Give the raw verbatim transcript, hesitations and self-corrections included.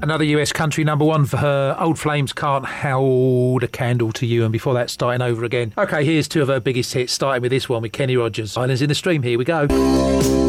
Another U S country number one for her. Old Flames Can't Hold a Candle to You, and before that, Starting Over Again. OK, here's two of her biggest hits, starting with this one with Kenny Rogers. Islands in the Stream, here we go.